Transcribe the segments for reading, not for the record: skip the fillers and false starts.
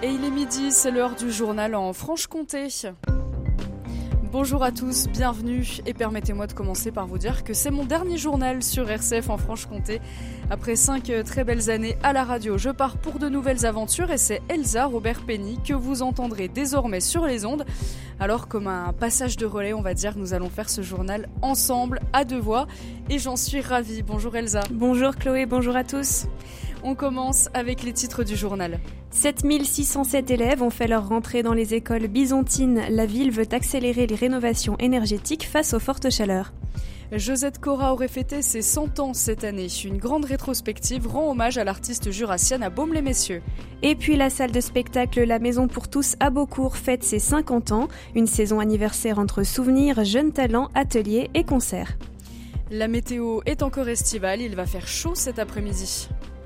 Et il est midi, c'est l'heure du journal en Franche-Comté. Bonjour à tous, bienvenue et permettez-moi de commencer par vous dire que c'est mon dernier journal sur RCF en Franche-Comté. Après 5 très belles années à la radio, je pars pour de nouvelles aventures et c'est Elsa Robert-Penny que vous entendrez désormais sur les ondes. Alors comme un passage de relais, on va dire, nous allons faire ce journal ensemble à deux voix et j'en suis ravie. Bonjour Elsa. Bonjour Chloé, bonjour à tous. On commence avec les titres du journal. 7607 élèves ont fait leur rentrée dans les écoles byzantines. La ville veut accélérer les rénovations énergétiques face aux fortes chaleurs. Josette Cora aurait fêté ses 100 ans cette année. Une grande rétrospective rend hommage à l'artiste jurassienne à Baume-les-Messieurs. Et puis la salle de spectacle La Maison pour tous à Beaucourt fête ses 50 ans. Une saison anniversaire entre souvenirs, jeunes talents, ateliers et concerts. La météo est encore estivale, il va faire chaud cet après-midi.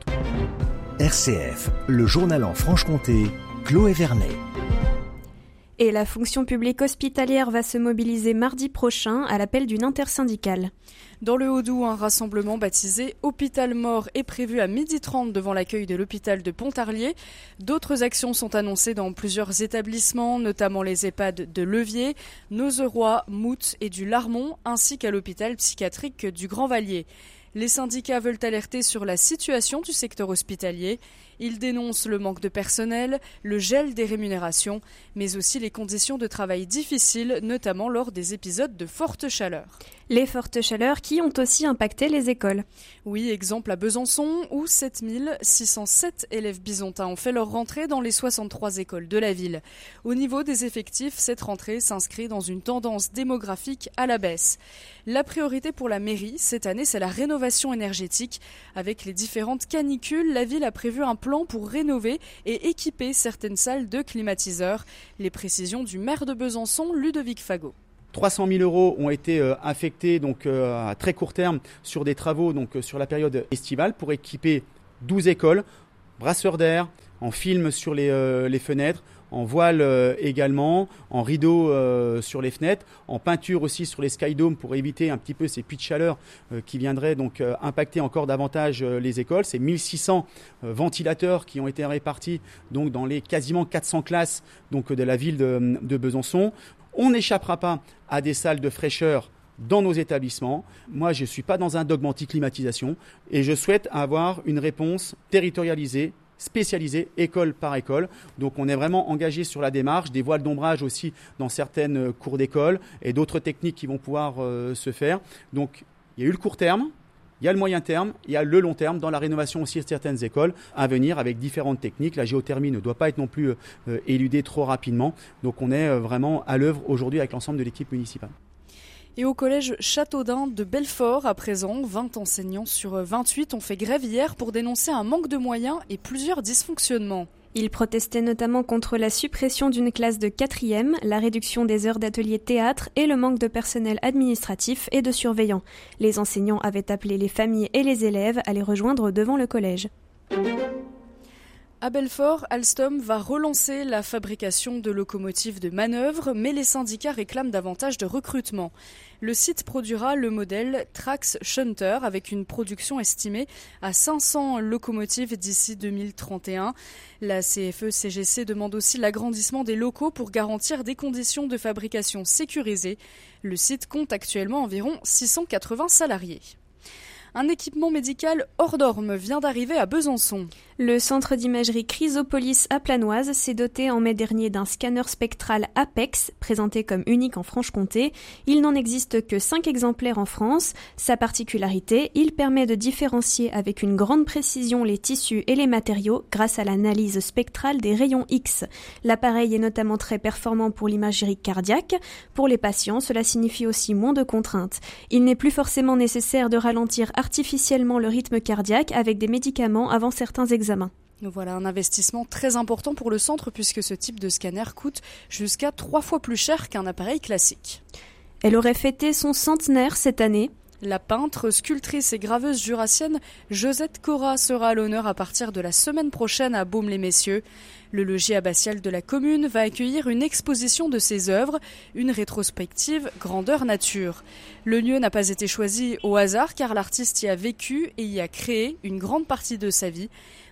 RCF, le journal en Franche-Comté, Chloé Vernet. Et la fonction publique hospitalière va se mobiliser mardi prochain à l'appel d'une intersyndicale. Dans le Haut-Doubs, un rassemblement baptisé Hôpital Mort est prévu à 12h30 devant l'accueil de l'hôpital de Pontarlier. D'autres actions sont annoncées dans plusieurs établissements, notamment les EHPAD de Levier, Nozeroy, Mout et du Larmont, ainsi qu'à l'hôpital psychiatrique du Grand-Vallier. Les syndicats veulent alerter sur la situation du secteur hospitalier. Ils dénoncent le manque de personnel, le gel des rémunérations, mais aussi les conditions de travail difficiles, notamment lors des épisodes de forte chaleur. Les fortes chaleurs qui ont aussi impacté les écoles. Oui, exemple à Besançon, où 7607 élèves byzantins ont fait leur rentrée dans les 63 écoles de la ville. Au niveau des effectifs, cette rentrée s'inscrit dans une tendance démographique à la baisse. La priorité pour la mairie, cette année, c'est la rénovation énergétique. Avec les différentes canicules, la ville a prévu un plan pour rénover et équiper certaines salles de climatiseurs. Les précisions du maire de Besançon, Ludovic Fagot. 300 000 € ont été affectés à très court terme sur des travaux sur la période estivale pour équiper 12 écoles, brasseurs d'air, en film sur les fenêtres, en voile également, en rideaux sur les fenêtres, en peinture aussi sur les skydomes pour éviter un petit peu ces puits de chaleur qui viendraient impacter encore davantage les écoles. C'est 1600 ventilateurs qui ont été répartis dans les quasiment 400 classes de la ville de Besançon. On n'échappera pas à des salles de fraîcheur dans nos établissements. Moi, je ne suis pas dans un dogme anti-climatisation et je souhaite avoir une réponse territorialisée, spécialisée, école par école. Donc on est vraiment engagé sur la démarche, des voiles d'ombrage aussi dans certaines cours d'école et d'autres techniques qui vont pouvoir se faire. Donc il y a eu le court terme. Il y a le moyen terme, il y a le long terme dans la rénovation aussi de certaines écoles à venir avec différentes techniques. La géothermie ne doit pas être non plus éludée trop rapidement. Donc on est vraiment à l'œuvre aujourd'hui avec l'ensemble de l'équipe municipale. Et au collège Châteaudun de Belfort, à présent, 20 enseignants sur 28 ont fait grève hier pour dénoncer un manque de moyens et plusieurs dysfonctionnements. Ils protestaient notamment contre la suppression d'une classe de 4e, la réduction des heures d'atelier théâtre et le manque de personnel administratif et de surveillants. Les enseignants avaient appelé les familles et les élèves à les rejoindre devant le collège. À Belfort, Alstom va relancer la fabrication de locomotives de manœuvre, mais les syndicats réclament davantage de recrutement. Le site produira le modèle Trax Shunter avec une production estimée à 500 locomotives d'ici 2031. La CFE-CGC demande aussi l'agrandissement des locaux pour garantir des conditions de fabrication sécurisées. Le site compte actuellement environ 680 salariés. Un équipement médical hors norme vient d'arriver à Besançon. Le centre d'imagerie Chrysopolis à Planoise s'est doté en mai dernier d'un scanner spectral Apex, présenté comme unique en Franche-Comté. Il n'en existe que 5 exemplaires en France. Sa particularité, il permet de différencier avec une grande précision les tissus et les matériaux grâce à l'analyse spectrale des rayons X. L'appareil est notamment très performant pour l'imagerie cardiaque. Pour les patients, cela signifie aussi moins de contraintes. Il n'est plus forcément nécessaire de ralentir artificiellement le rythme cardiaque avec des médicaments avant certains examens. Voilà un investissement très important pour le centre puisque ce type de scanner coûte jusqu'à 3 fois plus cher qu'un appareil classique. Elle aurait fêté son centenaire cette année. La peintre, sculptrice et graveuse jurassienne Josette Cora sera à l'honneur à partir de la semaine prochaine à Baume-les-Messieurs. Le logis abbatial de la commune va accueillir une exposition de ses œuvres, une rétrospective grandeur nature. Le lieu n'a pas été choisi au hasard car l'artiste y a vécu et y a créé une grande partie de sa vie.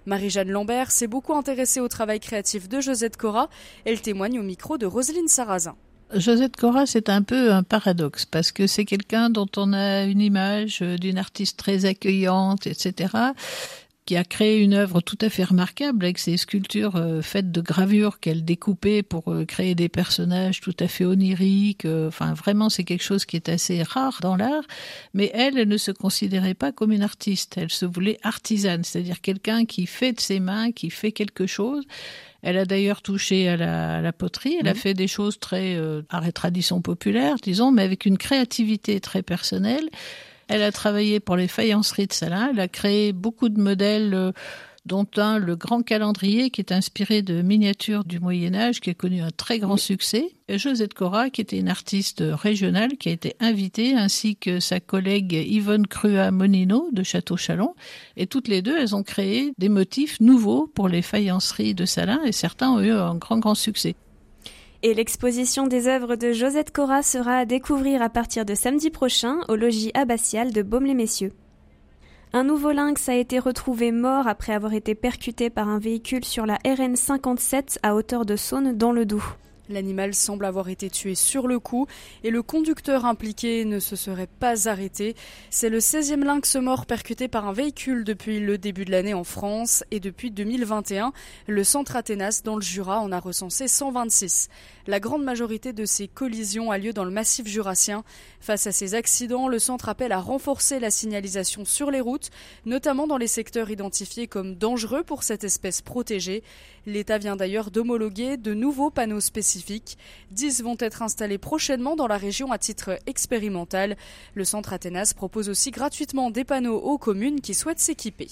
Marie-Jeanne Lambert s'est beaucoup intéressée au travail créatif de Josette Cora. Elle témoigne au micro de Roselyne Sarrazin. Josette Cora, c'est un peu un paradoxe parce que c'est quelqu'un dont on a une image d'une artiste très accueillante, etc., qui a créé une œuvre tout à fait remarquable avec ses sculptures faites de gravures qu'elle découpait pour créer des personnages tout à fait oniriques. Enfin, vraiment, c'est quelque chose qui est assez rare dans l'art. Mais elle ne se considérait pas comme une artiste. Elle se voulait artisane, c'est-à-dire quelqu'un qui fait de ses mains, qui fait quelque chose. Elle a d'ailleurs touché à la poterie. Elle a fait des choses très art et tradition populaire, disons, mais avec une créativité très personnelle. Elle a travaillé pour les faïenceries de Salins. Elle a créé beaucoup de modèles, dont le grand calendrier qui est inspiré de miniatures du Moyen-Âge, qui a connu un très grand succès. Et Josette Cora, qui était une artiste régionale, qui a été invitée, ainsi que sa collègue Yvonne Crua-Monino de Château-Chalon. Et toutes les deux, elles ont créé des motifs nouveaux pour les faïenceries de Salins, et certains ont eu un grand succès. Et l'exposition des œuvres de Josette Cora sera à découvrir à partir de samedi prochain au logis abbatial de Baume-les-Messieurs. Un nouveau lynx a été retrouvé mort après avoir été percuté par un véhicule sur la RN 57 à hauteur de Saône dans le Doubs. L'animal semble avoir été tué sur le coup et le conducteur impliqué ne se serait pas arrêté. C'est le 16e lynx mort percuté par un véhicule depuis le début de l'année en France et depuis 2021, le centre Athénas dans le Jura en a recensé 126. La grande majorité de ces collisions a lieu dans le massif jurassien. Face à ces accidents, le centre appelle à renforcer la signalisation sur les routes, notamment dans les secteurs identifiés comme dangereux pour cette espèce protégée. L'État vient d'ailleurs d'homologuer de nouveaux panneaux spécifiques. 10 vont être installés prochainement dans la région à titre expérimental. Le centre Athénas propose aussi gratuitement des panneaux aux communes qui souhaitent s'équiper.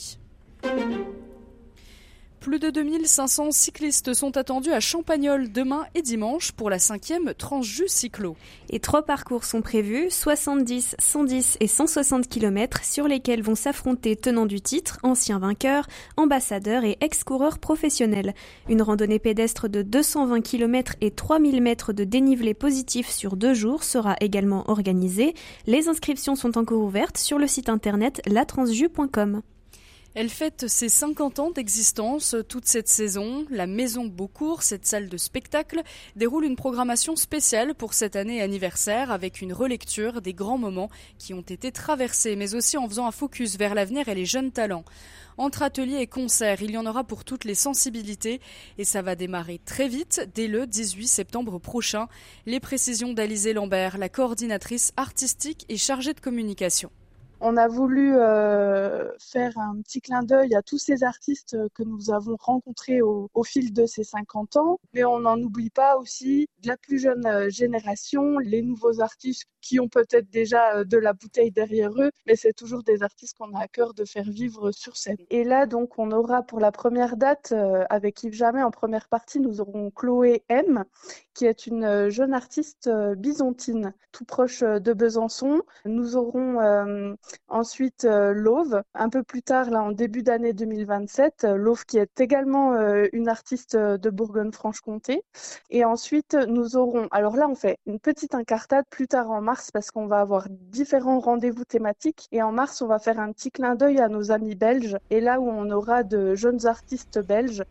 Plus de 2500 cyclistes sont attendus à Champagnole demain et dimanche pour la 5e Transjus Cyclo. Et 3 parcours sont prévus, 70, 110 et 160 km sur lesquels vont s'affronter tenants du titre, anciens vainqueurs, ambassadeurs et ex-coureurs professionnels. Une randonnée pédestre de 220 km et 3000 mètres de dénivelé positif sur 2 jours sera également organisée. Les inscriptions sont encore ouvertes sur le site internet latransjus.com. Elle fête ses 50 ans d'existence toute cette saison. La Maison Beaucourt, cette salle de spectacle, déroule une programmation spéciale pour cette année anniversaire avec une relecture des grands moments qui ont été traversés, mais aussi en faisant un focus vers l'avenir et les jeunes talents. Entre ateliers et concerts, il y en aura pour toutes les sensibilités et ça va démarrer très vite, dès le 18 septembre prochain. Les précisions d'Alizée Lambert, la coordinatrice artistique et chargée de communication. On a voulu faire un petit clin d'œil à tous ces artistes que nous avons rencontrés au fil de ces 50 ans. Mais on n'en oublie pas aussi de la plus jeune génération, les nouveaux artistes qui ont peut-être déjà de la bouteille derrière eux, mais c'est toujours des artistes qu'on a à cœur de faire vivre sur scène. Et là, donc, on aura pour la première date, avec Yves Jamais en première partie, nous aurons Chloé M, qui est une jeune artiste byzantine, tout proche de Besançon. Nous aurons ensuite Lauve, un peu plus tard, là en début d'année 2027, Lauve qui est également une artiste de Bourgogne-Franche-Comté. Et ensuite, nous aurons, alors là on fait une petite incartade plus tard en mars parce qu'on va avoir différents rendez-vous thématiques. Et en mars, on va faire un petit clin d'œil à nos amis belges. Et là où on aura de jeunes artistes belges.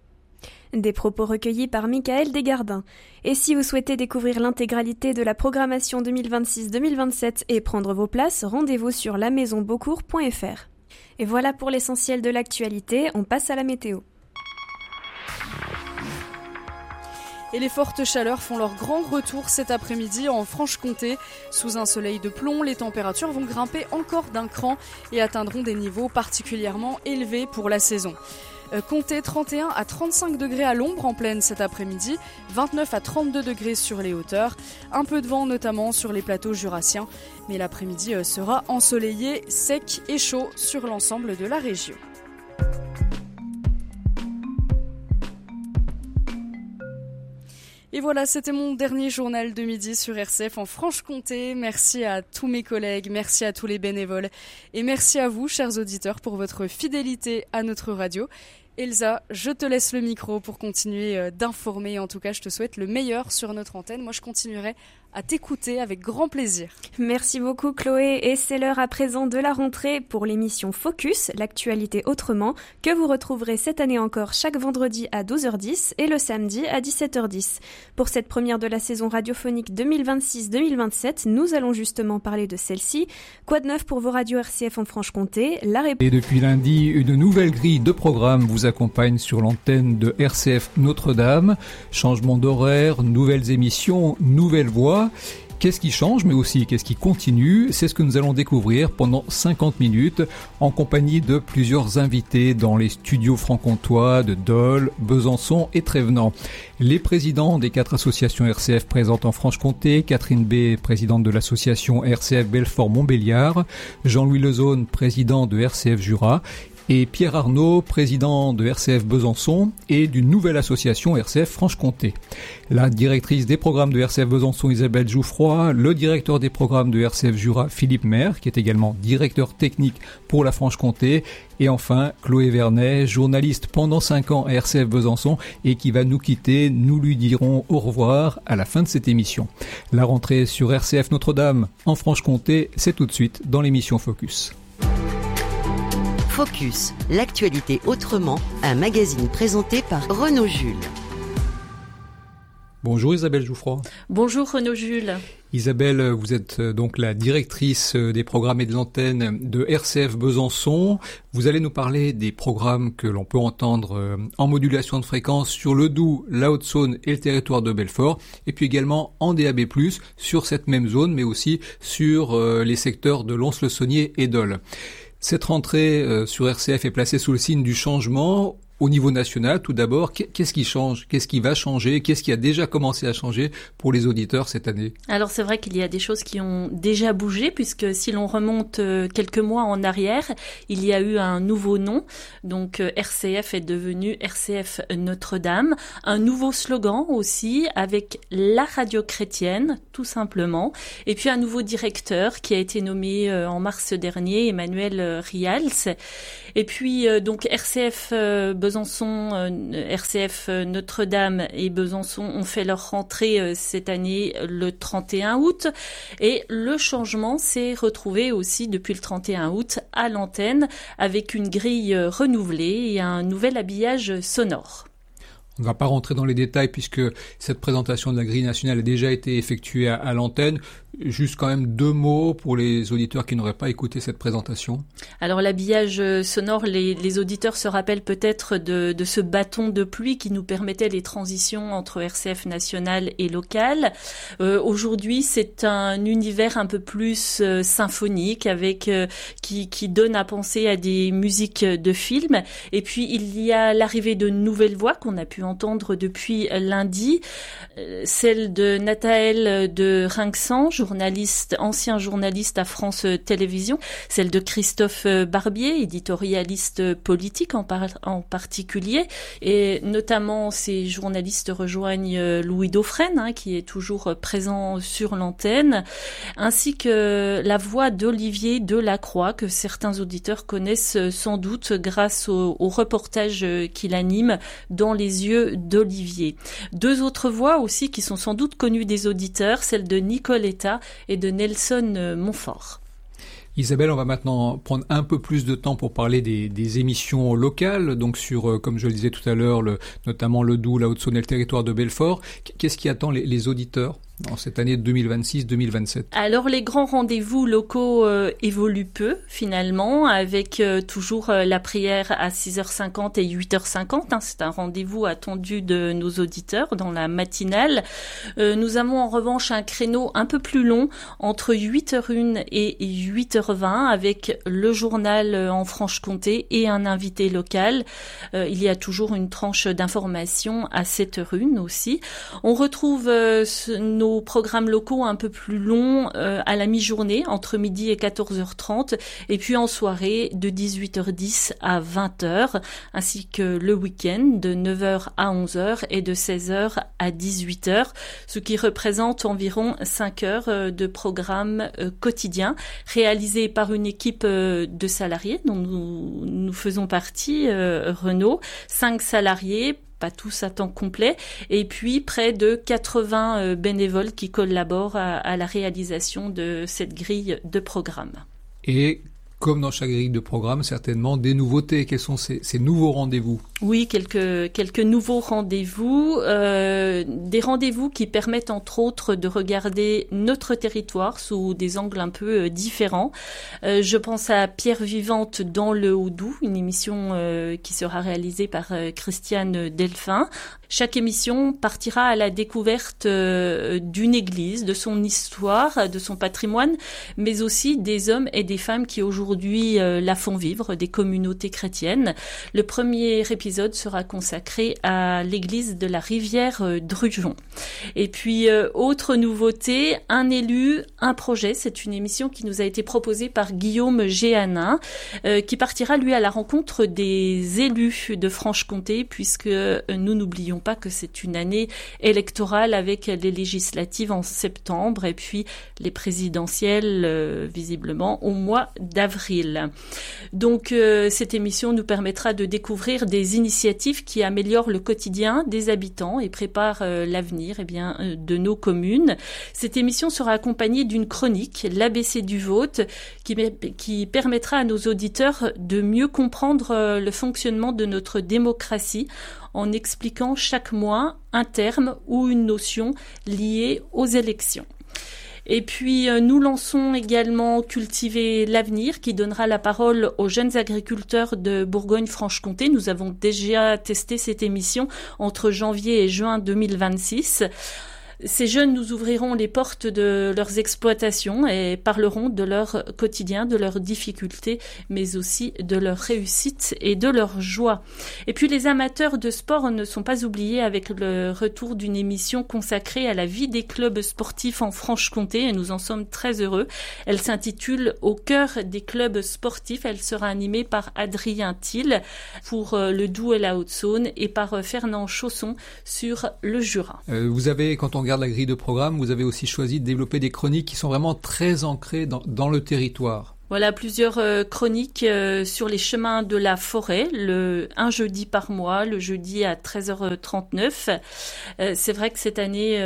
Des propos recueillis par Michael Desgardins. Et si vous souhaitez découvrir l'intégralité de la programmation 2026-2027 et prendre vos places, rendez-vous sur lamaisonbeaucourt.fr. Et voilà pour l'essentiel de l'actualité, on passe à la météo. Et les fortes chaleurs font leur grand retour cet après-midi en Franche-Comté. Sous un soleil de plomb, les températures vont grimper encore d'un cran et atteindront des niveaux particulièrement élevés pour la saison. Comptez 31 à 35 degrés à l'ombre en plaine cet après-midi, 29 à 32 degrés sur les hauteurs, un peu de vent notamment sur les plateaux jurassiens, mais l'après-midi sera ensoleillé, sec et chaud sur l'ensemble de la région. Et voilà, c'était mon dernier journal de midi sur RCF en Franche-Comté. Merci à tous mes collègues, merci à tous les bénévoles et merci à vous, chers auditeurs, pour votre fidélité à notre radio. Elsa, je te laisse le micro pour continuer d'informer. En tout cas, je te souhaite le meilleur sur notre antenne. Moi, je continuerai à t'écouter avec grand plaisir. Merci beaucoup Chloé, et c'est l'heure à présent de la rentrée pour l'émission Focus, l'actualité autrement, que vous retrouverez cette année encore chaque vendredi à 12h10 et le samedi à 17h10. Pour cette première de la saison radiophonique 2026-2027, nous allons justement parler de celle-ci. Quoi de neuf pour vos radios RCF en Franche-Comté? Et depuis lundi, une nouvelle grille de programme vous accompagne sur l'antenne de RCF Notre-Dame. Changement d'horaire, nouvelles émissions, nouvelles voix. Qu'est-ce qui change, mais aussi qu'est-ce qui continue? C'est ce que nous allons découvrir pendant 50 minutes en compagnie de plusieurs invités dans les studios franc-comtois de Dole, Besançon et Trévenans. Les présidents des 4 associations RCF présentes en Franche-Comté, Catherine B, présidente de l'association RCF Belfort-Montbéliard, Jean-Louis Lezaune, président de RCF Jura, et Pierre Arnaud, président de RCF Besançon et d'une nouvelle association RCF Franche-Comté. La directrice des programmes de RCF Besançon, Isabelle Jouffroy, le directeur des programmes de RCF Jura, Philippe Maire, qui est également directeur technique pour la Franche-Comté, et enfin Chloé Vernet, journaliste pendant 5 ans à RCF Besançon et qui va nous quitter. Nous lui dirons au revoir à la fin de cette émission. La rentrée sur RCF Notre-Dame en Franche-Comté, c'est tout de suite dans l'émission Focus. Focus, l'actualité autrement, un magazine présenté par Renaud Jules. Bonjour Isabelle Jouffroy. Bonjour Renaud Jules. Isabelle, vous êtes donc la directrice des programmes et des antennes de RCF Besançon. Vous allez nous parler des programmes que l'on peut entendre en modulation de fréquence sur le Doubs, la Haute-Saône et le territoire de Belfort, et puis également en DAB+, sur cette même zone, mais aussi sur les secteurs de Lons-le-Saunier et Dole. Cette rentrée sur RCF est placée sous le signe du changement. Au niveau national, tout d'abord, qu'est-ce qui change? Qu'est-ce qui va changer? Qu'est-ce qui a déjà commencé à changer pour les auditeurs cette année? Alors c'est vrai qu'il y a des choses qui ont déjà bougé, puisque si l'on remonte quelques mois en arrière, il y a eu un nouveau nom. Donc RCF est devenu RCF Notre-Dame. Un nouveau slogan aussi, avec la radio chrétienne, tout simplement. Et puis un nouveau directeur qui a été nommé en mars dernier, Emmanuel Rials. Et puis donc RCF Besançon, RCF Notre-Dame et Besançon ont fait leur rentrée cette année le 31 août. Et le changement s'est retrouvé aussi depuis le 31 août à l'antenne avec une grille renouvelée et un nouvel habillage sonore. On ne va pas rentrer dans les détails puisque cette présentation de la grille nationale a déjà été effectuée à l'antenne. Juste quand même 2 mots pour les auditeurs qui n'auraient pas écouté cette présentation. Alors l'habillage sonore, les auditeurs se rappellent peut-être de ce bâton de pluie qui nous permettait les transitions entre RCF national et local. Aujourd'hui, c'est un univers un peu plus symphonique avec qui donne à penser à des musiques de films. Et puis il y a l'arrivée de nouvelles voix qu'on a pu entendre depuis lundi, celle de Nathaël de Rinxan, ancien journaliste à France Télévisions, celle de Christophe Barbier, éditorialiste politique en particulier, et notamment ces journalistes rejoignent Louis Dauphren, qui est toujours présent sur l'antenne, ainsi que la voix d'Olivier Delacroix, que certains auditeurs connaissent sans doute grâce au reportage qu'il anime dans les yeux d'Olivier. 2 autres voix aussi qui sont sans doute connues des auditeurs, celle de Nicoletta et de Nelson Montfort. Isabelle, on va maintenant prendre un peu plus de temps pour parler des émissions locales, donc sur, comme je le disais tout à l'heure, notamment le Doubs, la Haute-Saône et le territoire de Belfort. Qu'est-ce qui attend les auditeurs en cette année 2026-2027? Alors les grands rendez-vous locaux évoluent peu finalement, avec toujours la prière à 6h50 et 8h50. C'est un rendez-vous attendu de nos auditeurs dans la matinale. Nous avons en revanche un créneau un peu plus long entre 8h01 et 8h20 avec le journal en Franche-Comté et un invité local. Il y a toujours une tranche d'information à 7h01 aussi. On retrouve nos nos programmes locaux un peu plus longs à la mi-journée, entre midi et 14h30, et puis en soirée de 18h10 à 20h, ainsi que le week-end de 9h à 11h et de 16h à 18h, ce qui représente environ 5 heures de programme quotidien, réalisé par une équipe de salariés dont nous faisons partie, Renaud, 5 salariés, pas tous à temps complet, et puis près de 80 bénévoles qui collaborent à la réalisation de cette grille de programme. Et comme dans chaque grille de programme, certainement des nouveautés. Quels sont ces nouveaux rendez-vous ? Oui, quelques nouveaux rendez-vous, des rendez-vous qui permettent entre autres de regarder notre territoire sous des angles un peu différents. Je pense à Pierre Vivante dans le Haut-Doubs, une émission qui sera réalisée par Christiane Delphin. Chaque émission partira à la découverte d'une église, de son histoire, de son patrimoine, mais aussi des hommes et des femmes qui aujourd'hui la font vivre, des communautés chrétiennes. Le premier épisode sera consacré à l'église de la rivière Drugeon. Et puis, autre nouveauté, un élu, un projet. C'est une émission qui nous a été proposée par Guillaume Géanin, qui partira, lui, à la rencontre des élus de Franche-Comté, puisque nous n'oublions pas que c'est une année électorale avec les législatives en septembre et puis les présidentielles, visiblement, au mois d'avril. Donc, cette émission nous permettra de découvrir des initiatives qui améliorent le quotidien des habitants et préparent l'avenir de nos communes. Cette émission sera accompagnée d'une chronique, l'ABC du vote, qui permettra à nos auditeurs de mieux comprendre le fonctionnement de notre démocratie en expliquant chaque mois un terme ou une notion liée aux élections. Et puis, nous lançons également Cultiver l'avenir, qui donnera la parole aux jeunes agriculteurs de Bourgogne-Franche-Comté. Nous avons déjà testé cette émission entre janvier et juin 2026. Ces jeunes nous ouvriront les portes de leurs exploitations et parleront de leur quotidien, de leurs difficultés, mais aussi de leur réussite et de leur joie. Et puis les amateurs de sport ne sont pas oubliés avec le retour d'une émission consacrée à la vie des clubs sportifs en Franche-Comté et nous en sommes très heureux. Elle s'intitule Au cœur des clubs sportifs. Elle sera animée par Adrien Thiel pour le Doubs et la Haute-Saône et par Fernand Chausson sur le Jura. Vous avez, quand on regarde la grille de programme, vous avez aussi choisi de développer des chroniques qui sont vraiment très ancrées dans le territoire. Voilà plusieurs chroniques sur les chemins de la forêt, un jeudi par mois, le jeudi à 13h39. C'est vrai que cette année,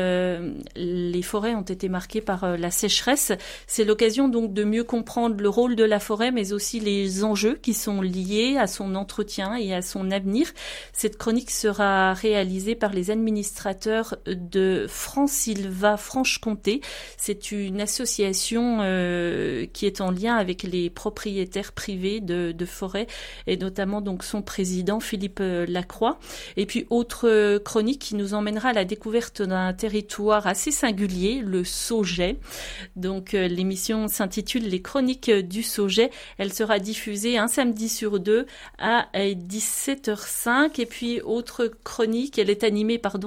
les forêts ont été marquées par la sécheresse. C'est l'occasion donc de mieux comprendre le rôle de la forêt, mais aussi les enjeux qui sont liés à son entretien et à son avenir. Cette chronique sera réalisée par les administrateurs de Francilva Franche-Comté. C'est une association qui est en lien avec les propriétaires privés de forêts et notamment donc son président Philippe Lacroix. Et puis autre chronique qui nous emmènera à la découverte d'un territoire assez singulier, le Sauget. Donc l'émission s'intitule Les Chroniques du Sauget. Elle sera diffusée un samedi sur 2 à 17h05. Et puis autre chronique, elle est animée par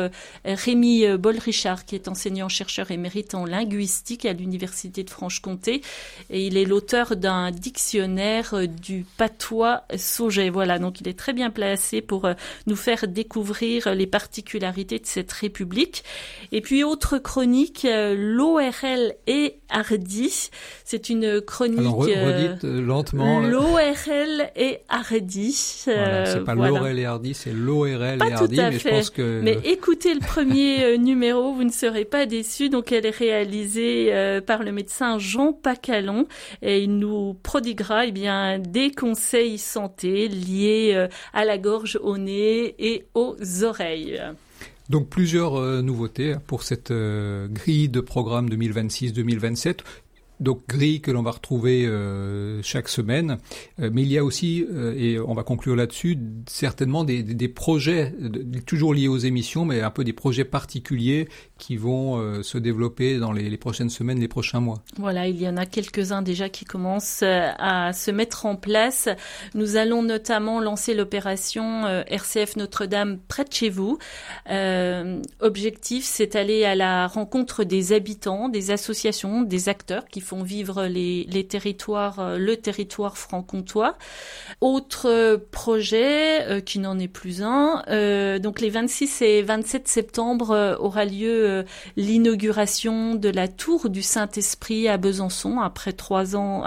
Rémi Boll-Richard qui est enseignant-chercheur émérite en linguistique à l'Université de Franche-Comté et il est l'auteur d'un dictionnaire du patois Sauget. Voilà, donc il est très bien placé pour nous faire découvrir les particularités de cette république. Et puis autre chronique, l'ORL et Hardy. C'est une chronique... Alors redites lentement. L'ORL et Hardy. Voilà, c'est pas l'ORL et Hardy, c'est l'ORL et Hardy, mais je pense que... Mais écoutez le premier numéro, vous ne serez pas déçus. Donc elle est réalisée par le médecin Jean Pacalon et il nous prodiguera des conseils santé liés à la gorge, au nez et aux oreilles. Donc plusieurs nouveautés pour cette grille de programme 2026-2027. Donc grille que l'on va retrouver chaque semaine, mais il y a aussi, et on va conclure là-dessus, certainement des projets, toujours liés aux émissions, mais un peu des projets particuliers qui vont se développer dans les prochaines semaines, les prochains mois. Voilà, il y en a quelques-uns déjà qui commencent à se mettre en place. Nous allons notamment lancer l'opération RCF Notre-Dame près de chez vous. Objectif, c'est aller à la rencontre des habitants, des associations, des acteurs qui font vivre les territoires, le territoire franc-comtois. Autre projet, qui n'en est plus un, donc les 26 et 27 septembre aura lieu l'inauguration de la tour du Saint-Esprit à Besançon après 3 ans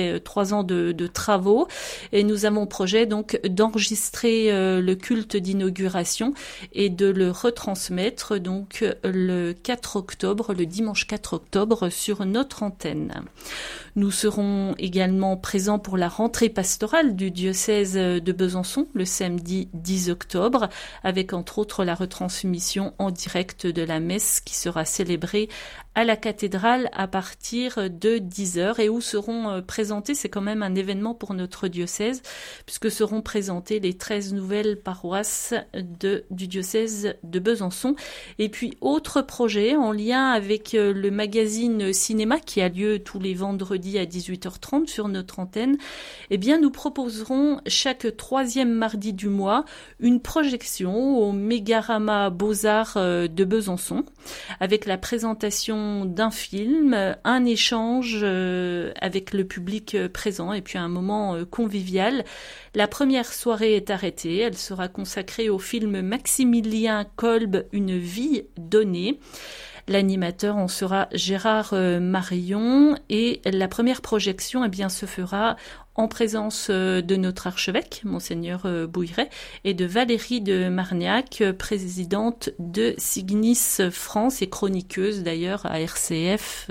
de travaux, et nous avons projet donc d'enregistrer le culte d'inauguration et de le retransmettre donc le 4 octobre, le dimanche 4 octobre sur notre antenne. Nous serons également présents pour la rentrée pastorale du diocèse de Besançon le samedi 10 octobre, avec entre autres la retransmission en direct de la messe qui sera célébrée à la cathédrale à partir de 10h et où seront présentés, c'est quand même un événement pour notre diocèse, puisque seront présentées les 13 nouvelles paroisses du diocèse de Besançon. Et puis autre projet en lien avec le magazine cinéma qui a lieu tous les vendredis à 18h30 sur notre antenne, eh bien nous proposerons chaque 3e mardi du mois une projection au Mégarama Beaux-Arts de Besançon avec la présentation d'un film, un échange avec le public présent et puis un moment convivial. La première soirée est arrêtée, elle sera consacrée au film Maximilien Kolb, Une vie donnée. L'animateur en sera Gérard Marion et la première projection se fera en présence de notre archevêque, Monseigneur Bouilleret, et de Valérie de Marniac, présidente de Signis France et chroniqueuse d'ailleurs à RCF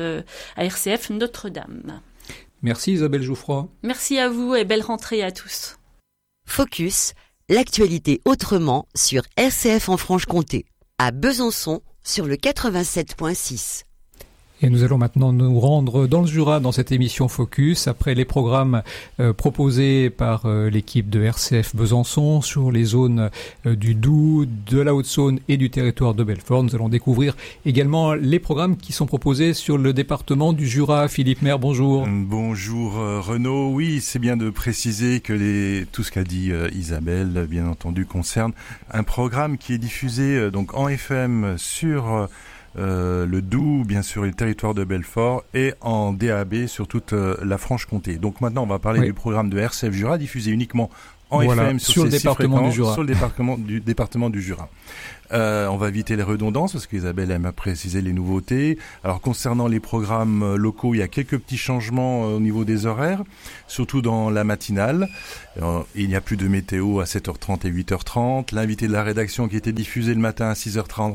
Notre-Dame. Merci Isabelle Jouffroy. Merci à vous et belle rentrée à tous. Focus, l'actualité autrement sur RCF en Franche-Comté, à Besançon sur le 87.6. Et nous allons maintenant nous rendre dans le Jura dans cette émission Focus, après les programmes proposés par l'équipe de RCF Besançon sur les zones du Doubs, de la Haute-Saône et du territoire de Belfort. Nous allons découvrir également les programmes qui sont proposés sur le département du Jura. Philippe Maire, bonjour. Bonjour Renaud. Oui, c'est bien de préciser que tout ce qu'a dit Isabelle, bien entendu, concerne un programme qui est diffusé donc en FM sur le Doubs, bien sûr, et le territoire de Belfort, et en DAB sur toute la Franche-Comté. Donc maintenant, on va parler du programme de RCF Jura, diffusé uniquement en FM sur le département du Jura. Sur le département du Jura. On va éviter les redondances parce qu'Isabelle aime à préciser les nouveautés. Alors concernant les programmes locaux, il y a quelques petits changements au niveau des horaires, surtout dans la matinale. Il n'y a plus de météo à 7h30 et 8h30. L'invité de la rédaction qui était diffusé le matin à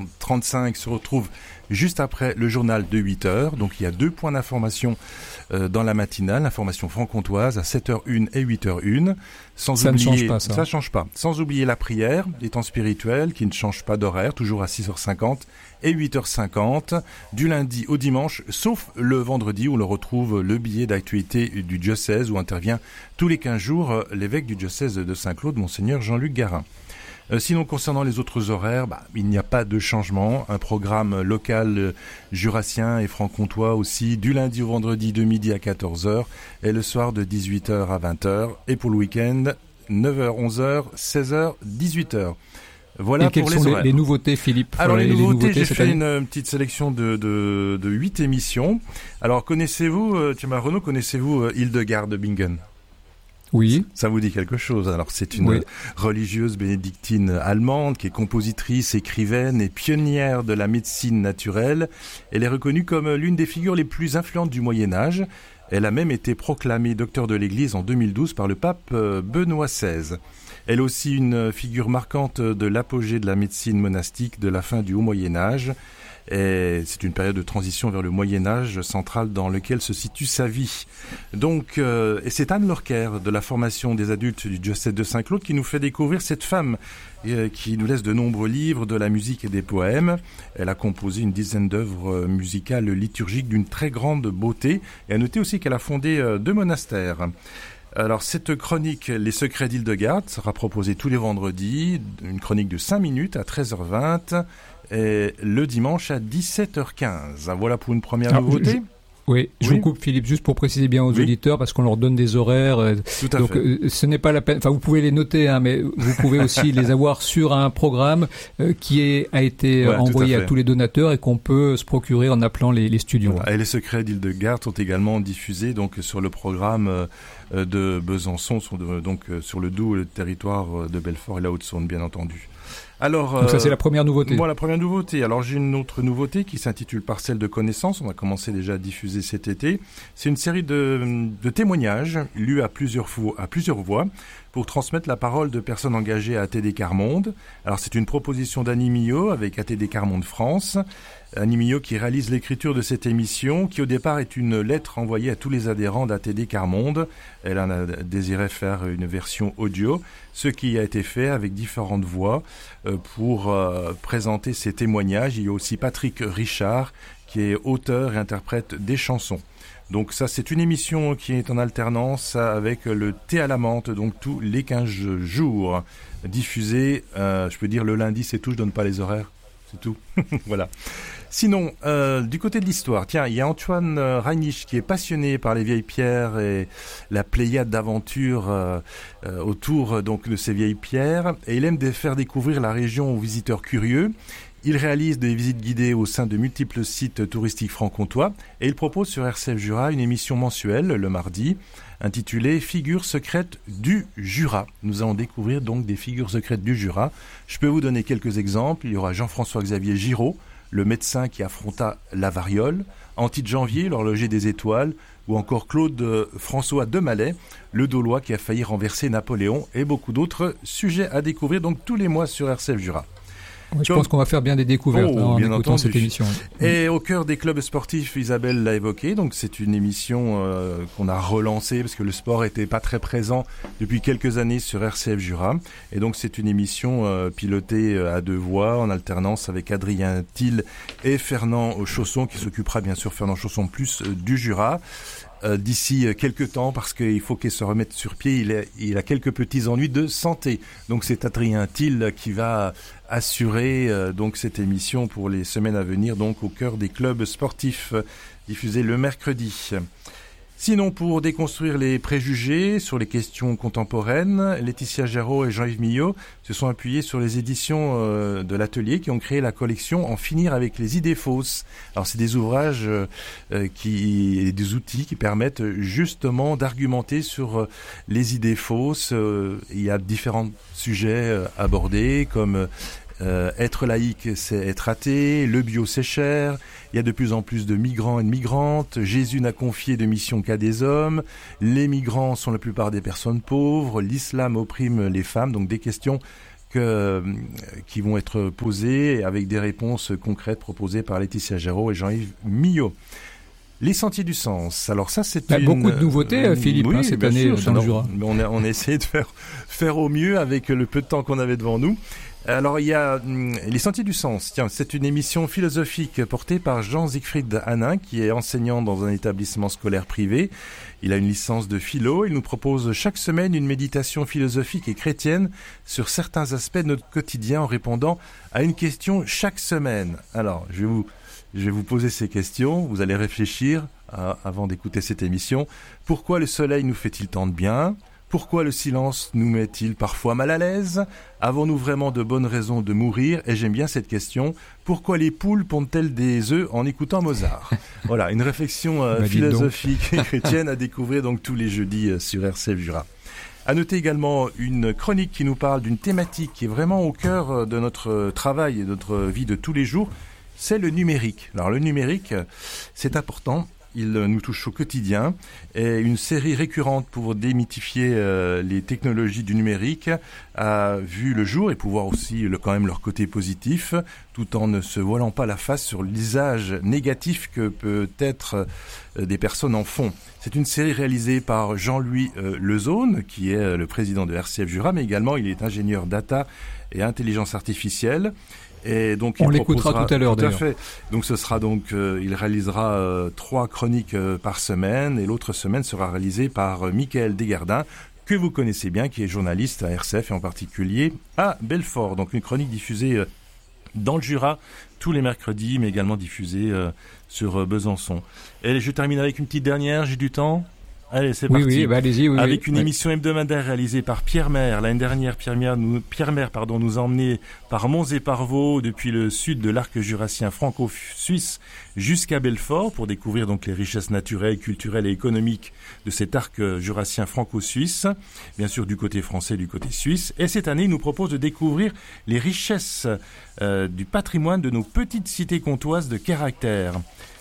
6h35 se retrouve juste après le journal de 8h. Donc il y a 2 points d'information dans la matinale, l'information franc-comtoise à 7h01 et 8h01. Ça ne change pas, ça. Ça change pas. Sans oublier la prière, les temps spirituels qui ne changent pas d'horaire, toujours à 6h50 et 8h50, du lundi au dimanche, sauf le vendredi où l'on retrouve le billet d'actualité du diocèse où intervient tous les 15 jours l'évêque du diocèse de Saint-Claude, Monseigneur Jean-Luc Garin. Sinon, concernant les autres horaires, il n'y a pas de changement. Un programme local jurassien et franc-comtois aussi, du lundi au vendredi de midi à 14h et le soir de 18h à 20h. Et pour le week-end, 9h, 11h, 16h, 18h. Voilà et pour les horaires. Quelles sont les nouveautés, Philippe? Alors les nouveautés, j'ai fait une petite sélection de 8 émissions. Alors connaissez-vous, Renaud, connaissez-vous Hildegard de Bingen? Oui. Ça vous dit quelque chose? Alors c'est une religieuse bénédictine allemande qui est compositrice, écrivaine et pionnière de la médecine naturelle. Elle est reconnue comme l'une des figures les plus influentes du Moyen-Âge. Elle a même été proclamée docteur de l'Église en 2012 par le pape Benoît XVI. Elle est aussi une figure marquante de l'apogée de la médecine monastique de la fin du Haut Moyen-Âge. Et c'est une période de transition vers le Moyen-Âge central dans lequel se situe sa vie. Donc, et c'est Anne Lorquer de la formation des adultes du diocèse de Saint-Claude qui nous fait découvrir cette femme qui nous laisse de nombreux livres, de la musique et des poèmes. Elle a composé une dizaine d'œuvres musicales liturgiques d'une très grande beauté. Et à noter aussi qu'elle a fondé 2 monastères. Alors, cette chronique, Les secrets d'Hildegarde, sera proposée tous les vendredis, une chronique de 5 minutes à 13h20 et le dimanche à 17h15. Voilà pour une première nouveauté. Je vous coupe, Philippe, juste pour préciser bien aux auditeurs, parce qu'on leur donne des horaires. Tout à fait. Ce n'est pas la peine. Enfin, vous pouvez les noter, mais vous pouvez aussi les avoir sur un programme qui a été envoyé à tous les donateurs et qu'on peut se procurer en appelant les studios. Voilà. Et les secrets d'Hildegarde sont également diffusés donc sur le programme de Besançon, donc sur le Doubs, le territoire de Belfort et la Haute-Saône, bien entendu. Alors, donc ça c'est la première nouveauté. Moi, la première nouveauté. Alors j'ai une autre nouveauté qui s'intitule Parcelles de connaissances. On a commencé déjà à diffuser cet été. C'est une série de témoignages lus à plusieurs voix pour transmettre la parole de personnes engagées à ATD Quart Monde. Alors c'est une proposition d'Annie Millot avec ATD Quart Monde France. Annie Millot qui réalise l'écriture de cette émission qui au départ est une lettre envoyée à tous les adhérents d'ATD Quart Monde. Elle en a désiré faire une version audio, ce qui a été fait avec différentes voix pour présenter ces témoignages. Il y a aussi Patrick Richard qui est auteur et interprète des chansons. Donc ça, c'est une émission qui est en alternance avec le Thé à la menthe, donc tous les 15 jours, diffusée, je peux dire le lundi, c'est tout, je donne pas les horaires, c'est tout. Voilà. Sinon, du côté de l'histoire, tiens, il y a Antoine Reinisch qui est passionné par les vieilles pierres et la pléiade d'aventures autour donc de ces vieilles pierres, et il aime faire découvrir la région aux visiteurs curieux. Il réalise des visites guidées au sein de multiples sites touristiques franc-comtois et il propose sur RCF Jura une émission mensuelle le mardi intitulée Figures secrètes du Jura. Nous allons découvrir donc des figures secrètes du Jura. Je peux vous donner quelques exemples. Il y aura Jean-François-Xavier Giraud, le médecin qui affronta la variole, Antide Janvier, l'horloger des étoiles, ou encore Claude François de Mallet, le Daulois qui a failli renverser Napoléon, et beaucoup d'autres sujets à découvrir donc tous les mois sur RCF Jura. Je pense qu'on va faire bien des découvertes en écoutant cette émission. Et au cœur des clubs sportifs, Isabelle l'a évoqué, donc c'est une émission qu'on a relancée parce que le sport était pas très présent depuis quelques années sur RCF Jura. Et donc c'est une émission pilotée à 2 voix en alternance avec Adrien Thiel et Fernand Chausson qui s'occupera bien sûr, Fernand Chausson plus du Jura. D'ici quelques temps parce qu'il faut qu'il se remette sur pied, il a quelques petits ennuis de santé. Donc c'est Adrien Thiel qui va assurer donc cette émission pour les semaines à venir, donc au cœur des clubs sportifs diffusés le mercredi. Sinon, pour déconstruire les préjugés sur les questions contemporaines, Laetitia Géraud et Jean-Yves Millot se sont appuyés sur les éditions de l'Atelier qui ont créé la collection En finir avec les idées fausses. Alors, c'est des ouvrages et des outils qui permettent justement d'argumenter sur les idées fausses. Il y a différents sujets abordés comme être laïque, c'est être athée, le bio, c'est cher, il y a de plus en plus de migrants et de migrantes, Jésus n'a confié de mission qu'à des hommes, les migrants sont la plupart des personnes pauvres, l'islam opprime les femmes, donc des questions qui vont être posées avec des réponses concrètes proposées par Laetitia Géraud et Jean-Yves Millot. Les Sentiers du Sens. Alors ça, c'est beaucoup de nouveautés, Philippe, oui, cette année dans le Jura. On a essayé de faire au mieux avec le peu de temps qu'on avait devant nous. Alors il y a Les Sentiers du Sens. Tiens, c'est une émission philosophique portée par Jean-Siegfried Hanin, qui est enseignant dans un établissement scolaire privé. Il a une licence de philo. Il nous propose chaque semaine une méditation philosophique et chrétienne sur certains aspects de notre quotidien en répondant à une question chaque semaine. Alors, je vais vous poser ces questions. Vous allez réfléchir avant d'écouter cette émission. Pourquoi le soleil nous fait-il tant de bien ? Pourquoi le silence nous met-il parfois mal à l'aise ? Avons-nous vraiment de bonnes raisons de mourir ? Et j'aime bien cette question. Pourquoi les poules pondent-elles des œufs en écoutant Mozart ? Voilà, une réflexion philosophique et chrétienne à découvrir donc tous les jeudis sur RCF Jura. À noter également une chronique qui nous parle d'une thématique qui est vraiment au cœur de notre travail et de notre vie de tous les jours. C'est le numérique. Alors le numérique, c'est important. il nous touche au quotidien. Et une série récurrente pour démythifier les technologies du numérique a vu le jour et pouvoir aussi quand même leur côté positif, tout en ne se voilant pas la face sur l'usage négatif que peut-être des personnes en font. C'est une série réalisée par Jean-Louis Lezaune, qui est le président de RCF Jura, mais également il est ingénieur data et intelligence artificielle. Et donc on l'écoutera tout à l'heure d'ailleurs. Tout à fait. Donc ce sera il réalisera 3 chroniques par semaine, et l'autre semaine sera réalisée par Mickaël Desgardins, que vous connaissez bien, qui est journaliste à RCF et en particulier à Belfort. Donc une chronique diffusée dans le Jura tous les mercredis, mais également diffusée sur Besançon. Et je termine avec une petite dernière, j'ai du temps. Allez, c'est parti. Oui, allez-y. Avec une émission hebdomadaire réalisée par Pierre Maire. L'année dernière, Pierre Maire nous a emmenés par Mons et par Vaux depuis le sud de l'arc jurassien franco-suisse jusqu'à Belfort pour découvrir donc les richesses naturelles, culturelles et économiques de cet arc jurassien franco-suisse, bien sûr du côté français, du côté suisse. Et cette année, il nous propose de découvrir les richesses du patrimoine de nos petites cités comtoises de caractère.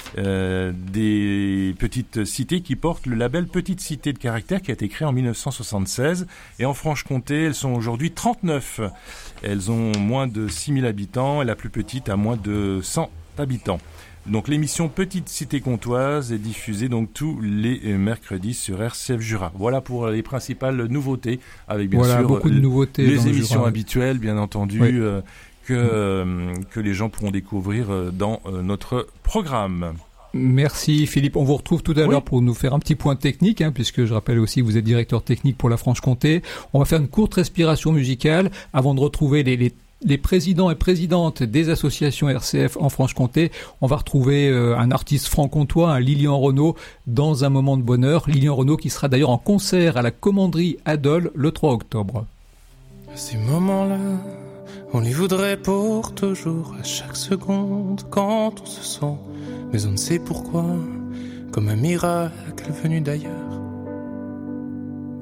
Des petites cités qui portent le label Petite Cité de Caractère, qui a été créé en 1976, et en Franche-Comté elles sont aujourd'hui 39. Elles ont moins de 6000 habitants et la plus petite a moins de 100 habitants. Donc l'émission Petite Cité Comtoise est diffusée donc tous les mercredis sur RCF Jura. Voilà pour les principales nouveautés, avec bien sûr beaucoup de nouveautés les émissions habituelles bien entendu. Oui. Que les gens pourront découvrir dans notre programme. Merci Philippe, on vous retrouve tout à l'heure pour nous faire un petit point technique, puisque je rappelle aussi que vous êtes directeur technique pour la Franche-Comté. On va faire une courte respiration musicale avant de retrouver les présidents et présidentes des associations RCF en Franche-Comté. On va retrouver un artiste franc-comtois, un Lilian Renaud, dans un moment de bonheur. Lilian Renaud qui sera d'ailleurs en concert à la Commanderie Adol le 3 octobre. À ces moments-là, on les voudrait pour toujours, à chaque seconde, quand on se sent, mais on ne sait pourquoi, comme un miracle venu d'ailleurs.